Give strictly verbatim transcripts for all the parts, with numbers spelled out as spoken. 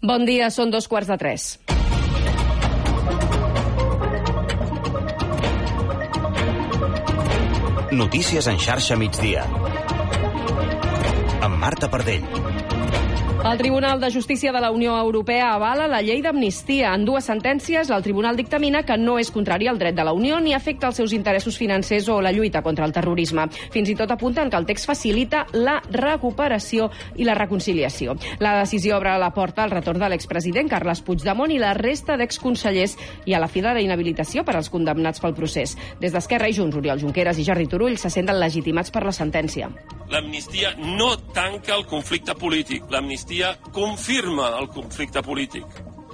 Bon dia, són dos quarts de tres. Notícies en xarxa migdia. Amb Marta Pardell. El Tribunal de Justícia de la Unió Europea avala la llei d'amnistia. En dues sentències, el tribunal dictamina que no és contrari al dret de la Unió ni afecta els seus interessos financers o la lluita contra el terrorisme. Fins i tot apunten que el text facilita la recuperació i la reconciliació. La decisió obre la porta al retorn de l'expresident Carles Puigdemont i la resta d'exconsellers i a la fi de la inhabilitació per als condemnats pel procés. Des d'Esquerra i Junts, Oriol Junqueras i Jordi Turull se senten legitimats per la sentència. L'amnistia no tanca el conflicte polític. L'amnistia confirma el conflicte polític.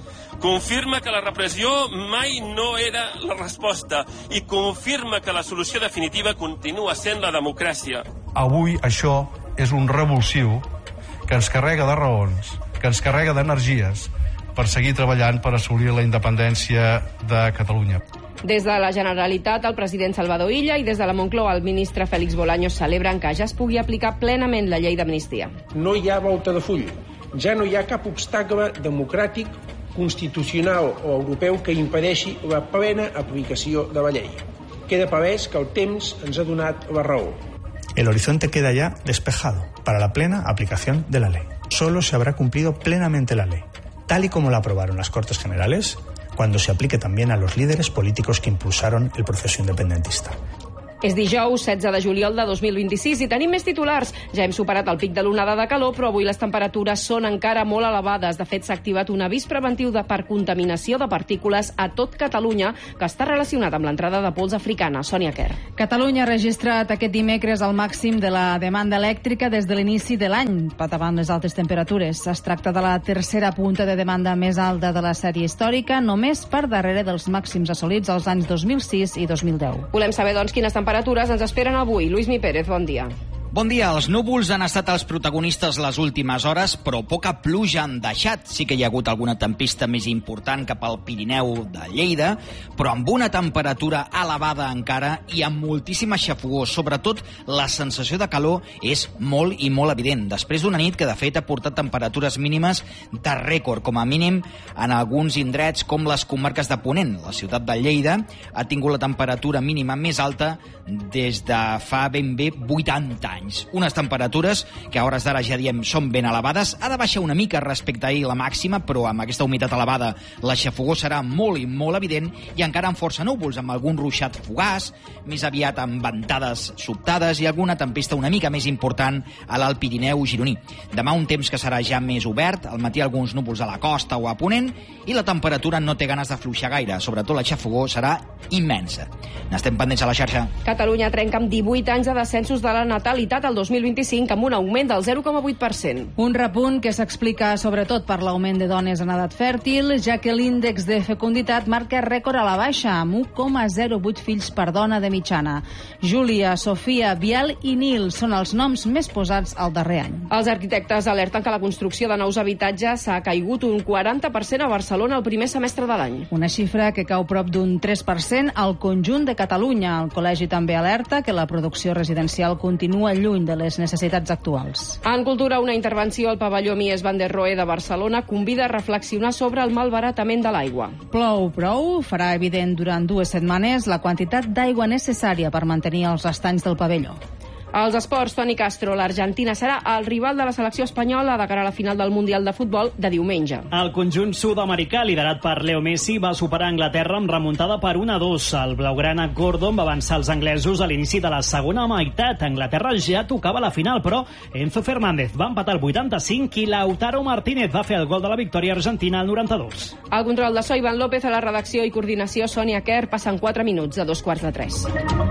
Confirma que la repressió mai no era la resposta i confirma que la solució definitiva continua sent la democràcia. Avui això és un revulsiu que ens carrega de raons, que ens carrega d'energies per seguir treballant per assolir la independència de Catalunya. Des de la Generalitat, el president Salvador Illa i des de la Moncloa, el ministre Félix Bolaños celebren que ja es pugui aplicar plenament la llei d'amnistia. No hi ha volta de full. Ja no hi ha cap obstacle democràtic, constitucional o europeu que impedeixi la plena aplicació de la llei. Queda palès que el temps ens ha donat la raó. El horizonte queda ya despejado para la plena aplicación de la ley. Solo se habrá cumplido plenamente la ley, tal y como la aprobaron las Cortes Generales, cuando se aplique también a los líderes políticos que impulsaron el proceso independentista. És dijous, setze de juliol de dos mil vint-i-sis, i tenim més titulars. Ja hem superat el pic de l'onada de calor, però avui les temperatures són encara molt elevades. De fet, s'ha activat un avís preventiu de per contaminació de partícules a tot Catalunya, que està relacionat amb l'entrada de pols africana. Sònia Quer. Catalunya ha registrat aquest dimecres el màxim de la demanda elèctrica des de l'inici de l'any, davant les altes temperatures. Es tracta de la tercera punta de demanda més alta de la sèrie històrica, només per darrere dels màxims assolits als anys dos mil sis i dos mil deu. Volem saber, doncs, quines temperatures temperatures ens esperen avui. Lluís Mi Pérez, bon dia. Bon dia. Els núvols han estat els protagonistes les últimes hores, però poca pluja han deixat. Sí que hi ha hagut alguna tempesta més important cap al Pirineu de Lleida, però amb una temperatura elevada encara i amb moltíssima xafogor. Sobretot, la sensació de calor és molt i molt evident. Després d'una nit que, de fet, ha portat temperatures mínimes de rècord, com a mínim en alguns indrets com les comarques de Ponent. La ciutat de Lleida ha tingut la temperatura mínima més alta des de fa ben bé vuitanta anys. Unes temperatures que a hores d'ara ja diem són ben elevades. Ha de baixar una mica respecte a ahir la màxima, però amb aquesta humitat elevada la xafogor serà molt i molt evident i encara amb força núvols, amb algun ruixat fugaç, més aviat amb ventades sobtades i alguna tempesta una mica més important a l'Alt Pirineu gironí. Demà un temps que serà ja més obert, al matí alguns núvols a la costa o a Ponent i la temperatura no té ganes de fluixar gaire, sobretot la xafogor serà immensa. N'estem pendents a la xarxa. Catalunya trenca amb divuit anys de descensos de la natalitat al dos mil vint-i-cinc amb un augment del zero coma vuit per cent. Un repunt que s'explica sobretot per l'augment de dones en edat fèrtil, ja que l'índex de fecunditat marca rècord a la baixa, amb un coma zero vuit fills per dona de mitjana. Júlia, Sofia, Biel i Nil són els noms més posats al darrer any. Els arquitectes alerten que la construcció de nous habitatges s'ha caigut un quaranta per cent a Barcelona el primer semestre de l'any. Una xifra que cau prop d'un tres per cent al conjunt de Catalunya. El col·legi també alerta que la producció residencial continua lluny de les necessitats actuals. En cultura, una intervenció al pavelló Mies van der Rohe de Barcelona convida a reflexionar sobre el malbaratament de l'aigua. Plou prou farà evident durant dues setmanes la quantitat d'aigua necessària per mantenir els estanys del pavelló. Als esports, Toni Castro, l'Argentina serà el rival de la selecció espanyola de cara a la final del Mundial de Futbol de diumenge. El conjunt sud-americà, liderat per Leo Messi, va superar Anglaterra amb remuntada per un a dos. El blaugrana Gordon va avançar els anglesos a l'inici de la segona meitat. Anglaterra ja tocava la final, però Enzo Fernández va empatar el vuitanta-cinc i Lautaro Martínez va fer el gol de la victòria argentina al noranta-dos. El control de so, Ivan López, a la redacció i coordinació, Sònia Quer. Passen quatre minuts de dos quarts de tres.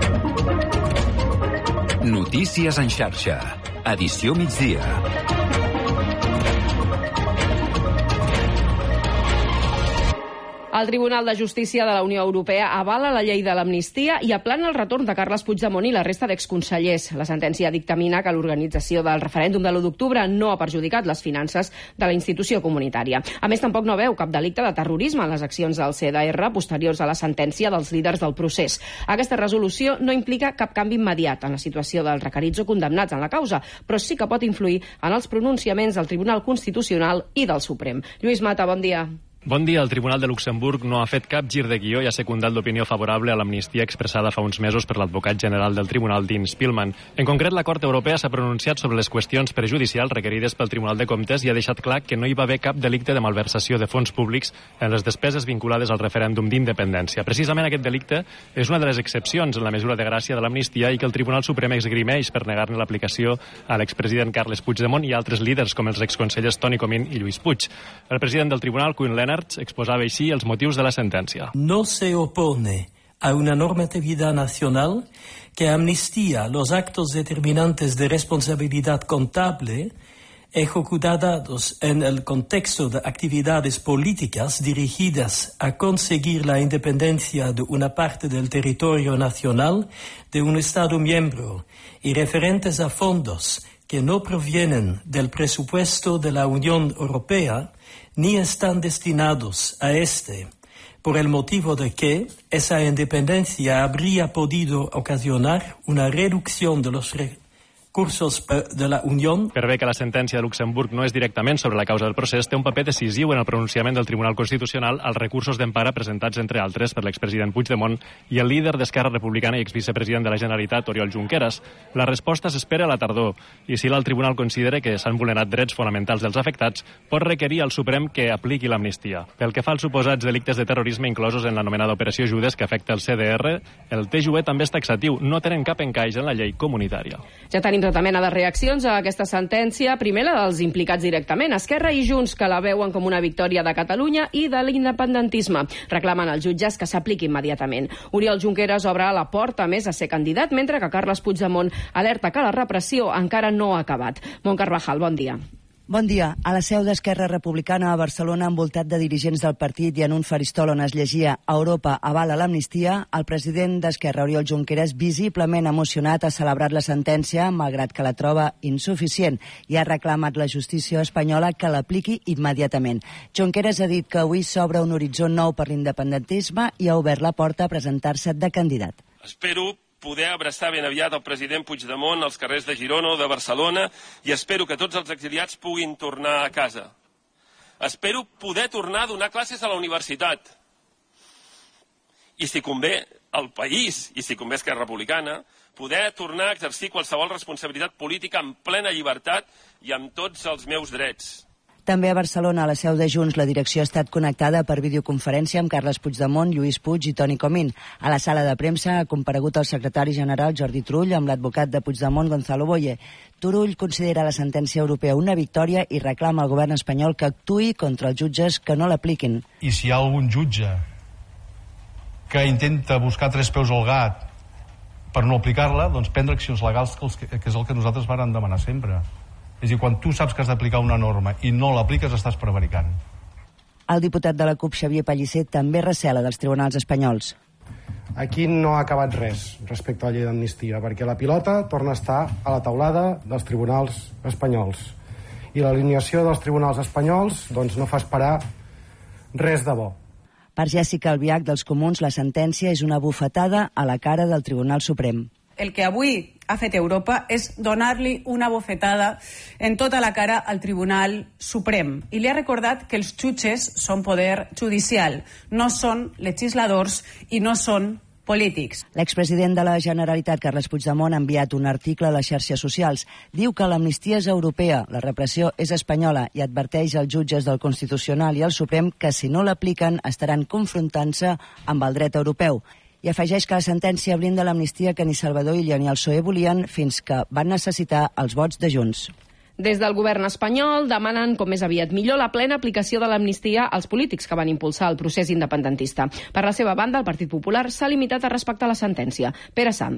Notícies en xarxa. Edició migdia. El Tribunal de Justícia de la Unió Europea avala la llei de l'amnistia i aplana el retorn de Carles Puigdemont i la resta d'exconsellers. La sentència dictamina que l'organització del referèndum de l'u d'octubre no ha perjudicat les finances de la institució comunitària. A més, tampoc no veu cap delicte de terrorisme en les accions del C D R posteriors a la sentència dels líders del procés. Aquesta resolució no implica cap canvi immediat en la situació dels requerits o condemnats en la causa, però sí que pot influir en els pronunciaments del Tribunal Constitucional i del Suprem. Lluís Mata, bon dia. Bon dia. El Tribunal de Luxemburg no ha fet cap gir de guió i ha secundat l'opinió favorable a l'amnistia expressada fa uns mesos per l'advocat general del Tribunal, Dean Spillman. En concret, la Cort Europea s'ha pronunciat sobre les qüestions prejudicials requerides pel Tribunal de Comptes i ha deixat clar que no hi va haver cap delicte de malversació de fons públics en les despeses vinculades al referèndum d'independència. Precisament aquest delicte és una de les excepcions en la mesura de gràcia de l'amnistia i que el Tribunal Suprem esgrimeix per negar-ne l'aplicació a l'expresident Carles Puigdemont i altres líders com els exconsellers Toni Comín i Lluís Puig. El president del Tribunal, Koen Lenaerts, exposaba així els motius de la sentencia. No se opone a una normatividad nacional que amnistía los actos determinantes de responsabilidad contable ejecutados en el contexto de actividades políticas dirigidas a conseguir la independencia de una parte del territorio nacional de un Estado miembro y referentes a fondos que no provienen del presupuesto de la Unión Europea ni están destinados a este, por el motivo de que esa independencia habría podido ocasionar una reducción de los recursos de la Unió. Per bé que la sentència de Luxemburg no és directament sobre la causa del procés, té un paper decisiu en el pronunciament del Tribunal Constitucional als recursos d'empara presentats, entre altres, per l'expresident Puigdemont i el líder d'Esquerra Republicana i exvicepresident de la Generalitat, Oriol Junqueras. La resposta s'espera a la tardor i si el Tribunal considera que s'han vulnerat drets fonamentals dels afectats, pot requerir al Suprem que apliqui l'amnistia. Pel que fa als suposats delictes de terrorisme inclosos en l'anomenada Operació Judes que afecta el C D R, el T J U E també és taxatiu, no tenen cap encaix en la llei comunitària. Ja tenim tota mena de reaccions a aquesta sentència. Primer, la dels implicats directament, Esquerra i Junts, que la veuen com una victòria de Catalunya i de l'independentisme. Reclamen als jutges que s'apliqui immediatament. Oriol Junqueras obre la porta més a ser candidat, mentre que Carles Puigdemont alerta que la repressió encara no ha acabat. Mont Carvajal, bon dia. Bon dia. A la seu d'Esquerra Republicana a Barcelona, envoltat de dirigents del partit i en un faristol on es llegia Europa avala l'amnistia, el president d'Esquerra, Oriol Junqueras, visiblement emocionat, ha celebrat la sentència, malgrat que la troba insuficient, i ha reclamat la justícia espanyola que l'apliqui immediatament. Junqueras ha dit que avui s'obre un horitzó nou per l'independentisme i ha obert la porta a presentar-se de candidat. Espero poder abraçar ben aviat el president Puigdemont als carrers de Girona o de Barcelona i espero que tots els exiliats puguin tornar a casa. Espero poder tornar a donar classes a la universitat. I si convé al país, i si convé a Esquerra Republicana, poder tornar a exercir qualsevol responsabilitat política en plena llibertat i amb tots els meus drets. També a Barcelona, a la seu de Junts, la direcció ha estat connectada per videoconferència amb Carles Puigdemont, Lluís Puig i Toni Comín. A la sala de premsa ha comparegut el secretari general Jordi Turull amb l'advocat de Puigdemont, Gonzalo Boye. Turull considera la sentència europea una victòria i reclama al govern espanyol que actuï contra els jutges que no l'apliquin. I si hi ha algun jutge que intenta buscar tres peus al gat per no aplicar-la, doncs prendre accions legals, que és el que nosaltres vàrem demanar sempre. És a dir, quan tu saps que has d'aplicar una norma i no l'apliques, estàs prevaricant. El diputat de la CUP, Xavier Pellicer, també recela dels tribunals espanyols. Aquí no ha acabat res respecte a la llei d'amnistia, perquè la pilota torna a estar a la taulada dels tribunals espanyols. I l'alineació dels tribunals espanyols doncs, no fa esperar res de bo. Per Jessica Albiach, dels Comuns, la sentència és una bufetada a la cara del Tribunal Suprem. El que avui ha fet Europa és donar-li una bofetada en tota la cara al Tribunal Suprem. I li ha recordat que els jutges són poder judicial, no són legisladors i no són polítics. L'expresident de la Generalitat, Carles Puigdemont, ha enviat un article a les xarxes socials. Diu que l'amnistia és europea, la repressió és espanyola i adverteix als jutges del Constitucional i al Suprem que si no l'apliquen estaran confrontant-se amb el dret europeu. I afegeix que la sentència blinda l'amnistia que ni Salvador Illa ni el P S O E volien fins que van necessitar els vots de Junts. Des del govern espanyol demanen com més aviat millor la plena aplicació de l'amnistia als polítics que van impulsar el procés independentista. Per la seva banda, el Partit Popular s'ha limitat a respectar la sentència. Pere Sanz.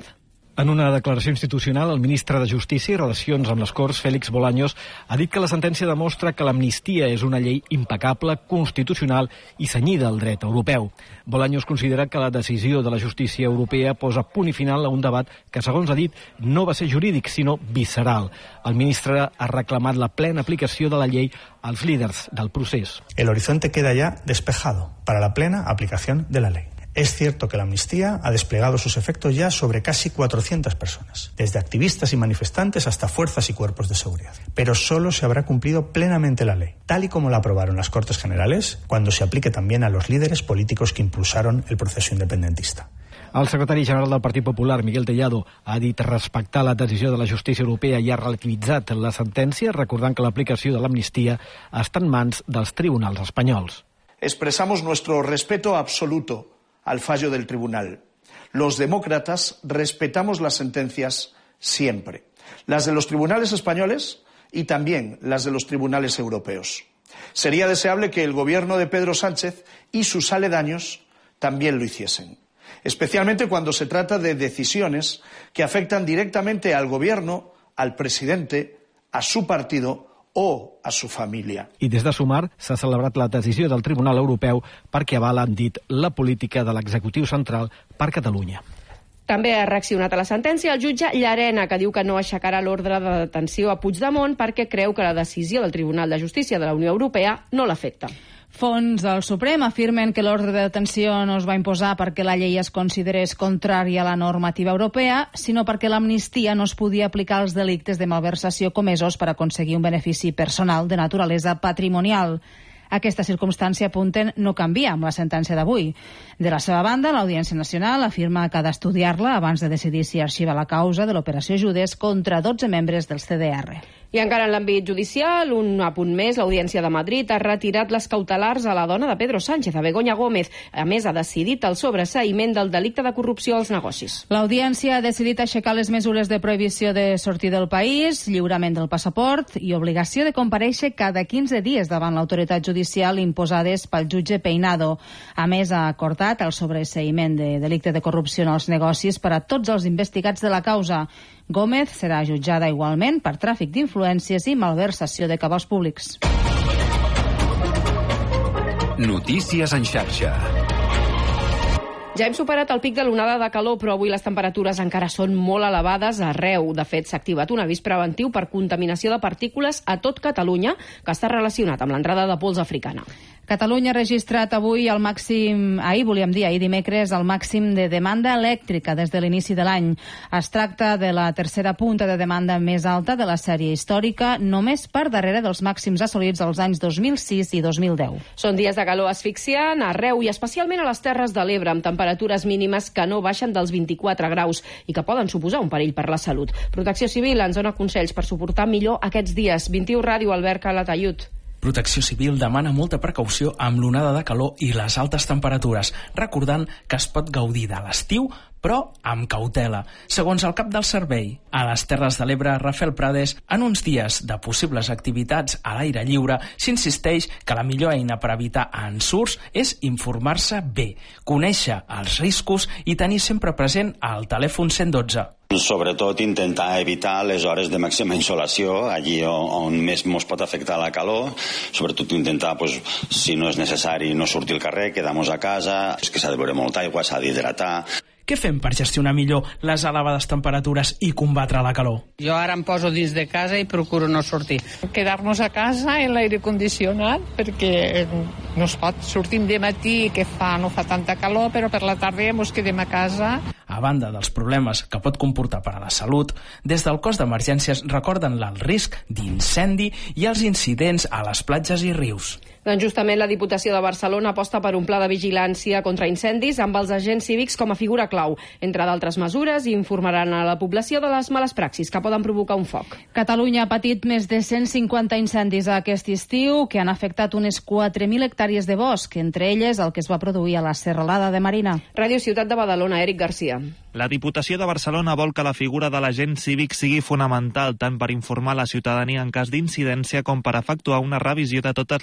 En una declaració institucional, el ministre de Justícia i Relacions amb les Corts, Félix Bolaños, ha dit que la sentència demostra que l'amnistia és una llei impecable, constitucional i cenyida al dret europeu. Bolaños considera que la decisió de la justícia europea posa punt i final a un debat que, segons ha dit, no va ser jurídic, sinó visceral. El ministre ha reclamat la plena aplicació de la llei als líders del procés. El horizonte queda ya despejado para la plena aplicación de la ley. Es cierto que la amnistía ha desplegado sus efectos ya sobre casi cuatrocientas personas, desde activistas y manifestantes hasta fuerzas y cuerpos de seguridad. Pero solo se habrá cumplido plenamente la ley, tal y como la aprobaron las Cortes Generales, cuando se aplique también a los líderes políticos que impulsaron el proceso independentista. El secretari general del Partit Popular, Miguel Tellado, ha dit respectar la decisió de la justícia europea i ha relativitzat la sentència, recordant que l'aplicació de l'amnistia està en mans dels tribunals espanyols. Expresamos nuestro respeto absoluto al fallo del tribunal. Los demócratas respetamos las sentencias siempre, las de los tribunales españoles y también las de los tribunales europeos. Sería deseable que el gobierno de Pedro Sánchez y sus aledaños también lo hiciesen, especialmente cuando se trata de decisiones que afectan directamente al gobierno, al presidente, a su partido o a su família. I des de Sumar s'ha celebrat la decisió del Tribunal Europeu perquè avala, han dit, la política de l'executiu central per Catalunya. També ha reaccionat a la sentència el jutge Llarena, que diu que no aixecarà l'ordre de detenció a Puigdemont perquè creu que la decisió del Tribunal de Justícia de la Unió Europea no l'afecta. Fons del Suprem afirmen que l'ordre de detenció no es va imposar perquè la llei es considerés contrària a la normativa europea, sinó perquè l'amnistia no es podia aplicar als delictes de malversació comesos per aconseguir un benefici personal de naturalesa patrimonial. Aquesta circumstància, apunten, no canvia amb la sentència d'avui. De la seva banda, l'Audiència Nacional afirma que ha d'estudiar-la abans de decidir si arxiva la causa de l'operació Judes contra dotze membres del C D R. I encara en l'àmbit judicial, un apunt més, l'Audiència de Madrid ha retirat les cautelars a la dona de Pedro Sánchez, a Begoña Gómez. A més, ha decidit el sobreseïment del delicte de corrupció als negocis. L'Audiència ha decidit aixecar les mesures de prohibició de sortir del país, lliurament del passaport i obligació de comparèixer cada quinze dies davant l'autoritat judicial imposades pel jutge Peinado. A més, ha acordat el sobreseïment de delicte de corrupció en els negocis per a tots els investigats de la causa. Gómez serà jutjada igualment per tràfic d'influències i malversació de cabals públics. Notícies en xarxa. Ja hem superat el pic de l'onada de calor, però avui les temperatures encara són molt elevades arreu. De fet, s'ha activat un avís preventiu per contaminació de partícules a tot Catalunya, que està relacionat amb l'entrada de pols africana. Catalunya ha registrat avui el màxim, ahir volíem dir, ahir dimecres, el màxim de demanda elèctrica des de l'inici de l'any. Es tracta de la tercera punta de demanda més alta de la sèrie històrica, només per darrere dels màxims assolits els anys dos mil sis i dos mil deu. Són dies de calor asfixiant arreu i especialment a les Terres de l'Ebre, amb temperatures mínimes que no baixen dels vint-i-quatre graus i que poden suposar un perill per la salut. Protecció Civil ens dona consells per suportar millor aquests dies. vint i u Ràdio, Albert Calatayud. Protecció Civil demana molta precaució amb l'onada de calor i les altes temperatures, recordant que es pot gaudir de l'estiu, però amb cautela. Segons el cap del servei, a les Terres de l'Ebre, Rafael Prades, en uns dies de possibles activitats a l'aire lliure, s'insisteix que la millor eina per evitar ensurts és informar-se bé, conèixer els riscos i tenir sempre present el telèfon cent dotze. Sobretot intentar evitar les hores de màxima insolació, allí on més ens pot afectar la calor, sobretot intentar, pues, si no és necessari, no sortir al carrer, quedar-nos a casa, és que s'ha de beure molta aigua, s'ha d'hidratar. Què fem per gestionar millor les elevades temperatures i combatre la calor? Jo ara em poso dins de casa i procuro no sortir. Quedar-nos a casa en l'aire condicionat, perquè no es pot. Sortim de matí, que fa, no fa tanta calor, però per la tarda ens quedem a casa. A banda dels problemes que pot comportar per a la salut, des del cos d'emergències recorden el risc d'incendi i els incidents a les platges i rius. Doncs justament la Diputació de Barcelona aposta per un pla de vigilància contra incendis amb els agents cívics com a figura clau. Entre d'altres mesures, informaran a la població de les males praxis que poden provocar un foc. Catalunya ha patit més de cent cinquanta incendis aquest estiu que han afectat unes quatre mil hectàrees de bosc, entre elles el que es va produir a la Serralada de Marina. Ràdio Ciutat de Badalona, Eric Garcia. La Diputació de Barcelona vol que la figura de l'agent cívic sigui fonamental tant per informar la ciutadania en cas d'incidència com per efectuar una revisió de totes les línies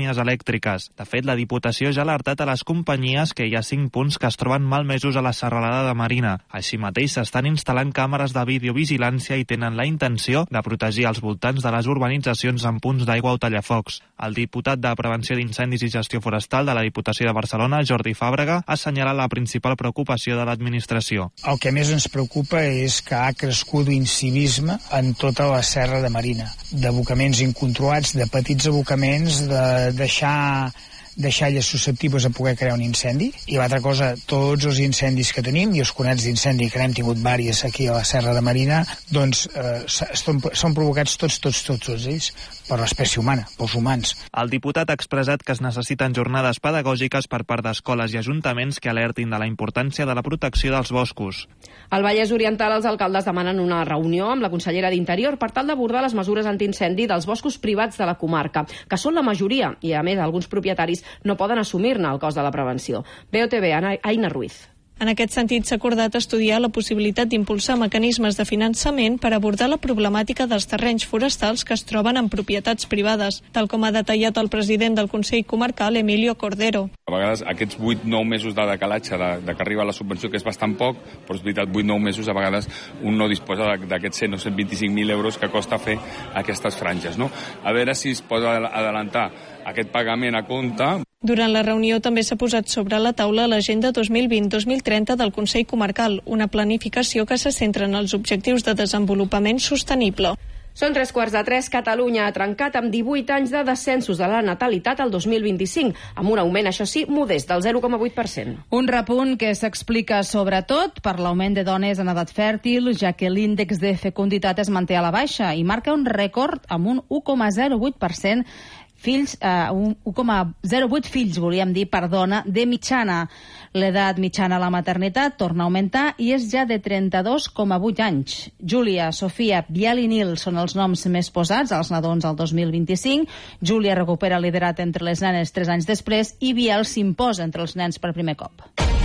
companyies elèctriques. De fet, la Diputació ja ha alertat a les companyies que hi ha cinc punts que es troben malmesos a la serralada de Marina. Així mateix, s'estan instal·lant càmeres de videovigilància i tenen la intenció de protegir els voltants de les urbanitzacions en punts d'aigua o tallafocs. El diputat de Prevenció d'Incendis i Gestió Forestal de la Diputació de Barcelona, Jordi Fàbrega, ha assenyalat la principal preocupació de l'administració. El que més ens preocupa és que ha crescut l'incivisme en tota la serra de Marina, d'abocaments incontrolats, de petits abocaments, de deixar deixalles susceptibles a poder crear un incendi. I l'altra cosa, tots els incendis que tenim i els conats d'incendi, que n'hem tingut vàries aquí a la serra de Marina, doncs eh, són, són provocats tots, tots, tots, tots ells per l'espècie humana, pels humans. El diputat ha expressat que es necessiten jornades pedagògiques per part d'escoles i ajuntaments que alertin de la importància de la protecció dels boscos. Al Vallès Oriental, els alcaldes demanen una reunió amb la consellera d'Interior per tal d'abordar les mesures antiincendi dels boscos privats de la comarca, que són la majoria, i a més alguns propietaris no poden assumir-ne el cost de la prevenció. B O T V, Aina Ruiz. En aquest sentit, s'ha acordat estudiar la possibilitat d'impulsar mecanismes de finançament per abordar la problemàtica dels terrenys forestals que es troben en propietats privades, tal com ha detallat el president del Consell Comarcal, Emilio Cordero. A vegades aquests vuit nou mesos de decalatge de, de que arriba la subvenció, que és bastant poc, però és veritat, vuit nou mesos a vegades un no disposa d'aquests cent o cent vint-i-cinc mil euros que costa fer aquestes franges, no? A veure si es pot adelantar aquest pagament a compte. Durant la reunió també s'ha posat sobre la taula l'agenda dos mil vint dos mil trenta del Consell Comarcal, una planificació que se centra en els objectius de desenvolupament sostenible. Són tres quarts de tres. Catalunya ha trencat amb divuit anys de descensos de la natalitat al dos mil vint-i-cinc, amb un augment, això sí, modest, del zero coma vuit per cent. Un repunt que s'explica sobretot per l'augment de dones en edat fèrtil, ja que l'índex de fecunditat es manté a la baixa i marca un rècord amb un u coma zero vuit per cent fills, eh, un u coma zero vuit fills, volíem dir, per dona, de mitjana. L'edat mitjana a la maternitat torna a augmentar i és ja de trenta-dos coma vuit anys. Júlia, Sofia, Biel i Nil són els noms més posats als nadons al dos mil vint-i-cinc. Júlia recupera el liderat entre les nenes tres anys després i Biel s'imposa entre els nens per primer cop.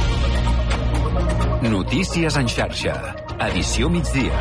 Notícies en xarxa. Edició migdia.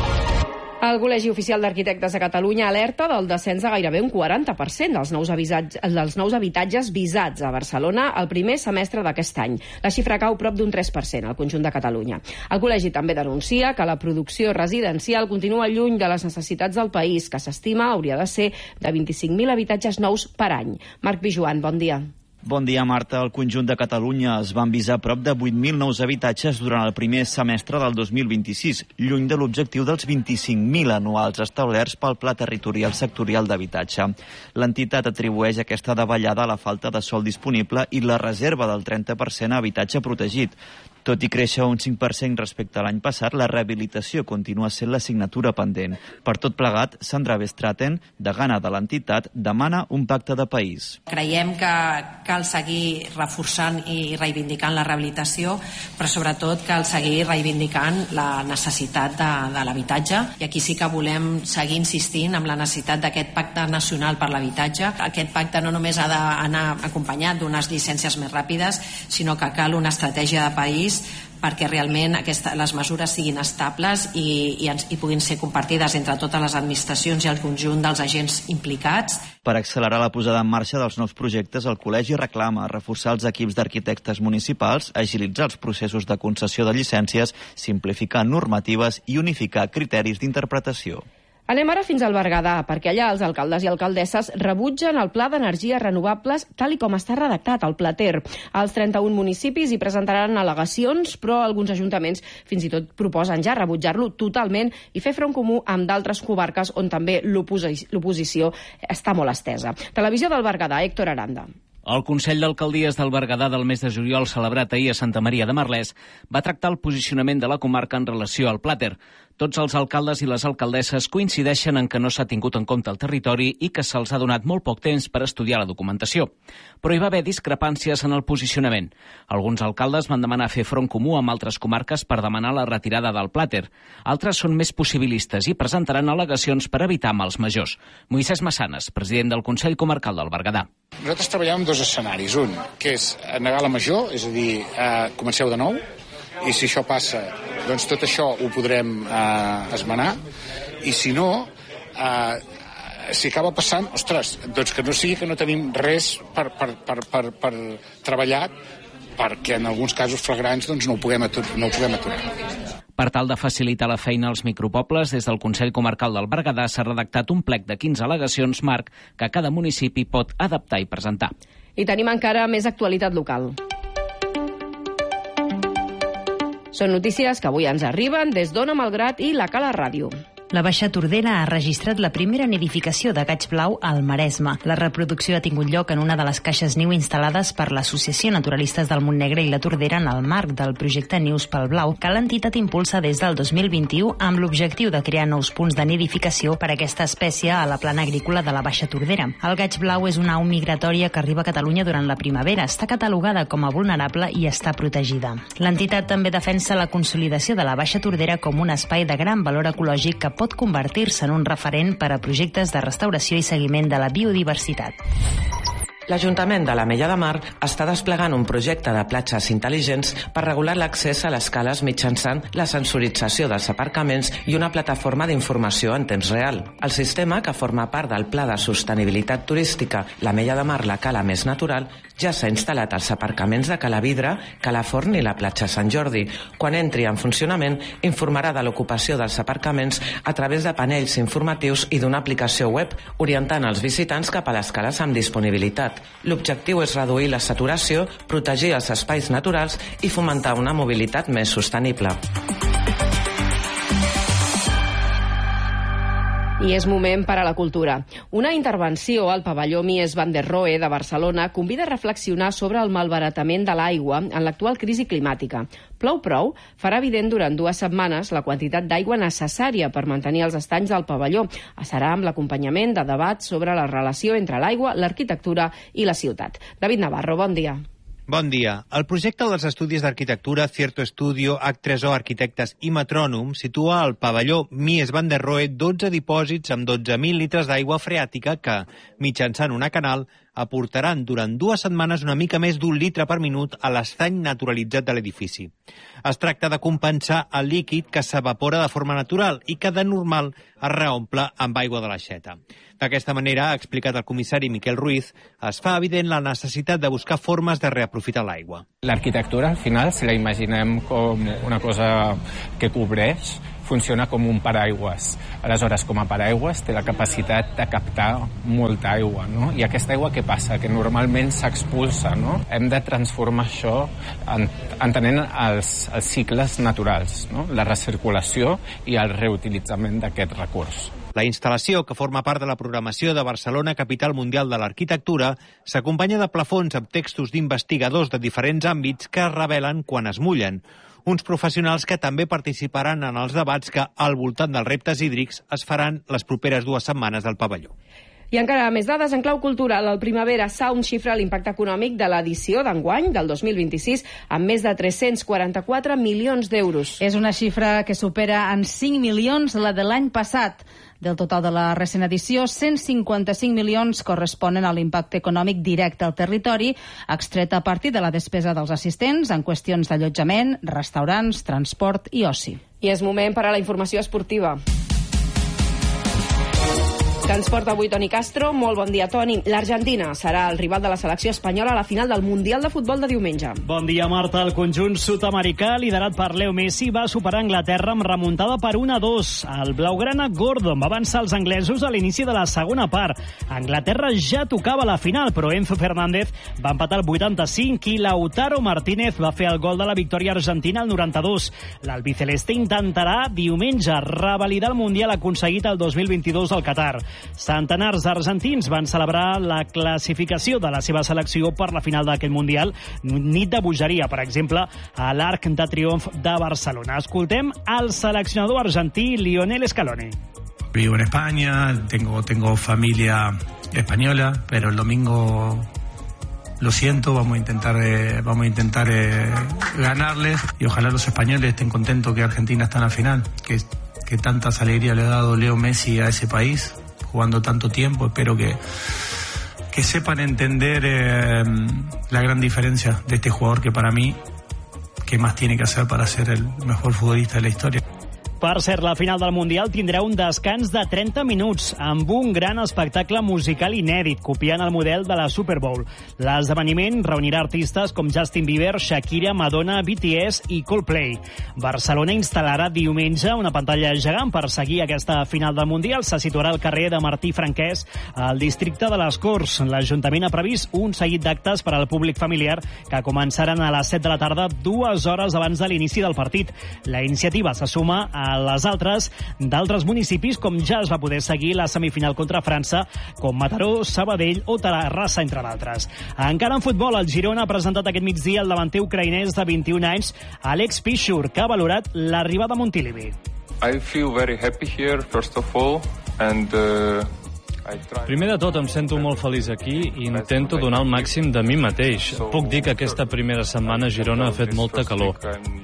El Col·legi Oficial d'Arquitectes de Catalunya alerta del descens de gairebé un quaranta per cent dels nous, avisats, dels nous habitatges visats a Barcelona el primer semestre d'aquest any. La xifra cau prop d'un tres per cent al conjunt de Catalunya. El col·legi també denuncia que la producció residencial continua lluny de les necessitats del país, que s'estima hauria de ser de vint-i-cinc mil habitatges nous per any. Marc Pijuan, bon dia. Bon dia, Marta. Al conjunt de Catalunya es van visar prop de vuit mil nous habitatges durant el primer semestre del dos mil vint-i-sis, lluny de l'objectiu dels vint-i-cinc mil anuals establerts pel Pla Territorial Sectorial d'Habitatge. L'entitat atribueix aquesta davallada a la falta de sòl disponible i la reserva del trenta per cent a habitatge protegit. Tot i créixer un cinc per cent respecte a l'any passat, la rehabilitació continua sent l'assignatura pendent. Per tot plegat, Sandra Bestraten, degana de l'entitat, demana un pacte de país. Creiem que cal seguir reforçant i reivindicant la rehabilitació, però sobretot cal seguir reivindicant la necessitat de, de l'habitatge. I aquí sí que volem seguir insistint en la necessitat d'aquest pacte nacional per l'habitatge. Aquest pacte no només ha d'anar acompanyat d'unes llicències més ràpides, sinó que cal una estratègia de país perquè realment aquesta, les mesures siguin estables i, i, ens, i puguin ser compartides entre totes les administracions i el conjunt dels agents implicats. Per accelerar la posada en marxa dels nous projectes, el Col·legi reclama reforçar els equips d'arquitectes municipals, agilitzar els processos de concessió de llicències, simplificar normatives i unificar criteris d'interpretació. Anem ara fins al Berguedà, perquè allà els alcaldes i alcaldesses rebutgen el Pla d'Energies Renovables tal i com està redactat, el Plater. Els trenta-un municipis hi presentaran al·legacions, però alguns ajuntaments fins i tot proposen ja rebutjar-lo totalment i fer front comú amb d'altres comarques on també l'oposició està molt estesa. Televisió del Berguedà, Héctor Aranda. El Consell d'Alcaldies del Berguedà del mes de juliol, celebrat ahir a Santa Maria de Merlès, va tractar el posicionament de la comarca en relació al Plater. Tots els alcaldes i les alcaldesses coincideixen en que no s'ha tingut en compte el territori i que se'ls ha donat molt poc temps per estudiar la documentació. Però hi va haver discrepàncies en el posicionament. Alguns alcaldes van demanar fer front comú amb altres comarques per demanar la retirada del Plater. Altres són més possibilistes i presentaran al·legacions per evitar mals majors. Moisès Massanes, president del Consell Comarcal del Berguedà. Nosaltres treballem en dos escenaris. Un, que és negar la major, és a dir, eh, comenceu de nou, i si això passa, doncs tot això ho podrem eh, esmenar, i si no, eh, si acaba passant, ostres, doncs que no sigui que no tenim res per, per, per, per, per treballar, perquè en alguns casos flagrants doncs, no ho puguem aturar. No ho puguem aturar. Per tal de facilitar la feina als micropobles, des del Consell Comarcal del Berguedà s'ha redactat un plec de quinze al·legacions marc que cada municipi pot adaptar i presentar. I tenim encara més actualitat local. Són notícies que avui ens arriben des d'Ona Malgrat i la Cala Ràdio. La Baixa Tordera ha registrat la primera nidificació de gaig blau al Maresme. La reproducció ha tingut lloc en una de les caixes niu instal·lades per l'Associació Naturalistes del Montnegre i la Tordera en el marc del projecte Nius pel Blau, que l'entitat impulsa des del dos mil vint-i-u amb l'objectiu de crear nous punts de nidificació per a aquesta espècie a la plana agrícola de la Baixa Tordera. El gaig blau és una au migratòria que arriba a Catalunya durant la primavera. Està catalogada com a vulnerable i està protegida. L'entitat també defensa la consolidació de la Baixa Tordera com un espai de gran valor ecològic que pot convertir-se en un referent per a projectes de restauració i seguiment de la biodiversitat. L'Ajuntament de l'Ametlla de Mar està desplegant un projecte de platges intel·ligents per regular l'accés a les cales mitjançant la sensorització dels aparcaments i una plataforma d'informació en temps real. El sistema, que forma part del Pla de Sostenibilitat Turística l'Ametlla de Mar, la cala més natural, ja s'ha instal·lat als aparcaments de Cala Vidre, Cala Forn i la platja Sant Jordi. Quan entri en funcionament, informarà de l'ocupació dels aparcaments a través de panells informatius i d'una aplicació web, orientant els visitants cap a les cales amb disponibilitat. L'objectiu és reduir la saturació, protegir els espais naturals i fomentar una mobilitat més sostenible. I és moment per a la cultura. Una intervenció al pavelló Mies van der Rohe de Barcelona convida a reflexionar sobre el malbaratament de l'aigua en l'actual crisi climàtica. Plou Prou farà evident durant dues setmanes la quantitat d'aigua necessària per mantenir els estanys del pavelló. Serà amb l'acompanyament de debats sobre la relació entre l'aigua, l'arquitectura i la ciutat. David Navarro, bon dia. Bon dia. El projecte dels estudis d'arquitectura Cierto Estudio, H tres O Arquitectes i Metrònom situa al pavelló Mies van der Rohe dotze dipòsits amb dotze mil litres d'aigua freàtica que, mitjançant una canal, aportaran durant dues setmanes una mica més d'un litre per minut a l'estany naturalitzat de l'edifici. Es tracta de compensar el líquid que s'evapora de forma natural i que de normal es reomple amb aigua de l'aixeta. D'aquesta manera, ha explicat el comissari Miquel Ruiz, es fa evident la necessitat de buscar formes de reaprofitar l'aigua. L'arquitectura, al final, si la imaginem com una cosa que cobreix, funciona com un paraigües. Aleshores, com a paraigües, té la capacitat de captar molta aigua, no? I aquesta aigua què passa? Que normalment s'expulsa, no? Hem de transformar això en, entenent els, els cicles naturals, no? La recirculació i el reutilitzament d'aquest recurs. La instal·lació, que forma part de la programació de Barcelona, capital mundial de l'arquitectura, s'acompanya de plafons amb textos d'investigadors de diferents àmbits que es revelen quan es mullen. Uns professionals que també participaran en els debats que, al voltant dels reptes hídrics, es faran les properes dues setmanes del pavelló. I encara més dades en clau cultural. El Primavera Sound xifra l'impacte econòmic de l'edició d'enguany, del dos mil vint-i-sis, amb més de tres-cents quaranta-quatre milions d'euros. És una xifra que supera en cinc milions la de l'any passat. Del total de la recent edició, cent cinquanta-cinc milions corresponen a l'impacte econòmic directe al territori, extret a partir de la despesa dels assistents en qüestions d'allotjament, restaurants, transport i oci. I és moment per a la informació esportiva. Que ens porta avui Toni Castro. Molt bon dia, Toni. L'Argentina serà el rival de la selecció espanyola a la final del Mundial de Futbol de diumenge. Bon dia, Marta. El conjunt sud-americà, liderat per Leo Messi, va superar Anglaterra amb remuntada per un a dos. El blaugrana Gordon va avançar els anglesos a l'inici de la segona part. Anglaterra ja tocava la final, però Enzo Fernández va empatar el vuitanta-cinc i Lautaro Martínez va fer el gol de la victòria argentina al noranta-dos. L'albiceleste intentarà diumenge revalidar el Mundial aconseguit el dos mil vint-i-dos al Qatar. Centenars d'argentins van celebrar la classificació de la seva selecció per la final d'aquest Mundial, nit de bogeria, per exemple, a l'Arc de Triomf de Barcelona. Escoltem al seleccionador argentí Lionel Scaloni. Vivo en España, tengo, tengo familia española, pero el domingo lo siento, vamos a intentar, eh, vamos a intentar eh, ganarles y ojalá los españoles estén contentos que Argentina está en la final, que, que tantas alegrías le ha dado Leo Messi a ese país, jugando tanto tiempo. Espero que, que sepan entender eh, la gran diferencia de este jugador que para mí, ¿qué más tiene que hacer para ser el mejor futbolista de la historia? Per cert, la final del Mundial tindrà un descans de trenta minuts amb un gran espectacle musical inèdit, copiant el model de la Super Bowl. L'esdeveniment reunirà artistes com Justin Bieber, Shakira, Madonna, B T S i Coldplay. Barcelona instal·larà diumenge una pantalla gegant per seguir aquesta final del Mundial. Se situarà al carrer de Martí Franquès, al districte de les Corts. L'Ajuntament ha previst un seguit d'actes per al públic familiar que començaran a les set de la tarda, dues hores abans de l'inici del partit. La iniciativa se suma a les altres d'altres municipis, com ja es va poder seguir la semifinal contra França, com Mataró, Sabadell o Terrassa, entre d'altres. Encara en futbol, el Girona ha presentat aquest migdia el davanter ucraïnès de vint-i-un anys, Alex Piszczur, que ha valorat l'arribada a Montilivi. I feel very happy here, first of all, and uh... Primer de tot, em sento molt feliç aquí i intento donar el màxim de mi mateix. Puc dir que aquesta primera setmana a Girona ha fet molta calor.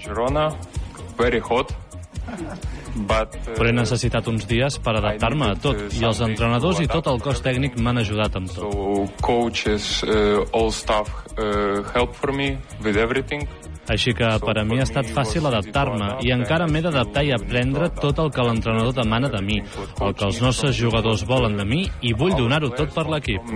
Però he necessitat uns dies per adaptar-me a tot, i els entrenadors i tot el cos tècnic m'han ajudat amb tot. Així que per a mi ha estat fàcil adaptar-me i encara m'he d'adaptar i aprendre tot el que l'entrenador demana de mi, el que els nostres jugadors volen de mi, i vull donar-ho tot per l'equip.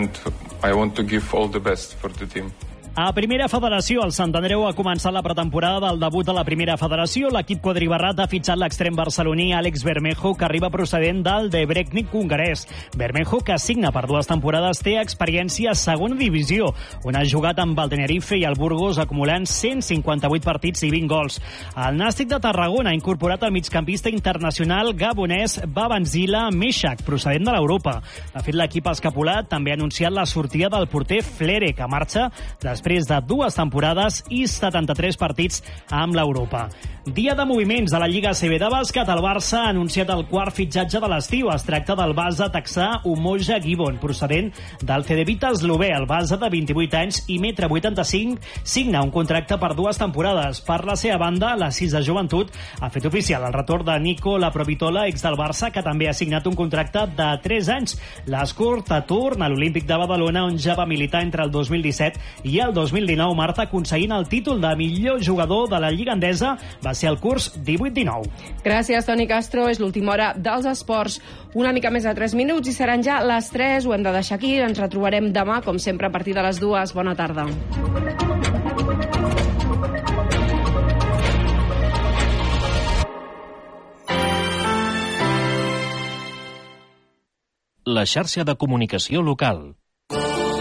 A Primera Federació, el Sant Andreu ha començat la pretemporada del debut a la Primera Federació. L'equip quadribarrat ha fitxat l'extrem barceloní Àlex Bermejo, que arriba procedent del Debrecnik hongarès. Bermejo, que signa per dues temporades, té experiència a segona divisió, on ha jugat amb el Tenerife i el Burgos, acumulant cent cinquanta-vuit partits i vint gols. El Nàstic de Tarragona ha incorporat el migcampista internacional gabonès Babangida Meshak, procedent de l'Europa. De fet, l'equip escapulat també ha anunciat la sortida del porter Flere, que marxa després de dues temporades i setanta-tres partits amb l'Europa. Dia de moviments de la Lliga A C B de bàsquet. El Barça ha anunciat el quart fitxatge de l'estiu. Es tracta del base texà Umoja Gibbon, procedent del Cedevita eslové. El base de vint-i-vuit anys i metre vuitanta-cinc signa un contracte per dues temporades. Per la seva banda, la sis de Joventut ha fet oficial el retorn de Nico Laprovitola, ex del Barça, que també ha signat un contracte de tres anys. L'Escort torna a l'Olímpic de Badalona, on ja va militar entre el dos mil disset i el dos mil dinou, Marta, aconseguint el títol de millor jugador de la Lliga Endesa. Va ser el curs divuit dinou. Gràcies, Toni Castro. És l'última hora dels esports. Una mica més de tres minuts i seran ja les tres. Ho hem de deixar aquí. Ens retrobarem demà, com sempre, a partir de les dues. Bona tarda. La xarxa de comunicació local.